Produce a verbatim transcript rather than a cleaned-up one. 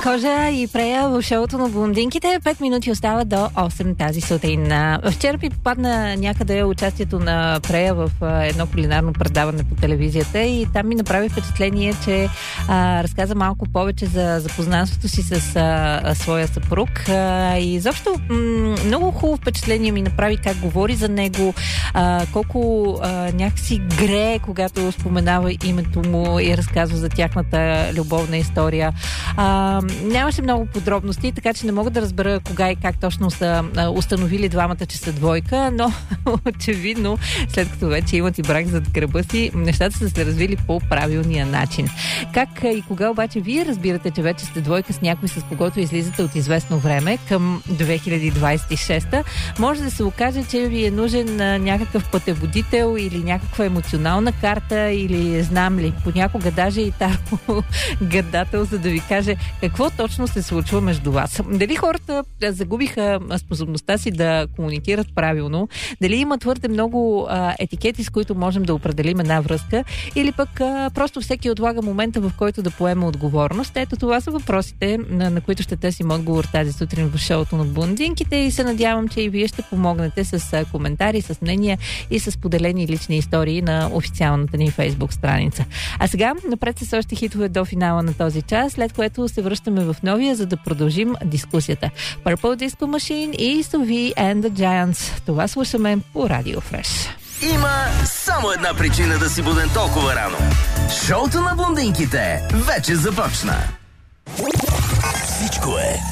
Кожа и Прея в шоуто на блондинките. Пет минути остава до осем тази сутрин. Вчера ми попадна някъде участието на Прея в едно кулинарно предаване по телевизията и там ми направи впечатление, че а, разказа малко повече за запознанството си с а, своя съпруг. А, и изобщо м- много хубаво впечатление ми направи как говори за него, а, колко а, някакси грее, когато споменава името му и разказва за тяхната любовна история. А, нямаше много подробности, така че не мога да разбера кога и как точно са а, установили двамата, че са двойка, но очевидно, след като вече имат и брак зад гърба си, нещата са се развили по правилния начин. Как и кога обаче вие разбирате, че вече сте двойка с някой, с когото излизате от известно време към две хиляди двадесет и шеста, може да се окаже, че ви е нужен а, някакъв пътеводител или някаква емоционална карта или знам ли, понякога даже и таро гадател, за да ви каже какво точно се случва между вас. Дали хората загубиха способността си да комуникират правилно, дали има твърде много а, етикети, с които можем да определим една връзка, или пък а, просто всеки отлага момента, в който да поема отговорност. Ето това са въпросите, на, на които ще търсим отговор тази сутрин в шоуто на блондинките и се надявам, че и вие ще помогнете с а, коментари, с мнения и с поделени лични истории на официалната ни фейсбук страница. А сега напред с още хитове до финала на този час, след което се връщаме в новия, за да продължим дискусията. Purple Disco Machine и Sophie and the Giants. Това слушаме по Радио Фреш. Има само една причина да си буден толкова рано. Шоуто на блондинките вече започна. Всичко е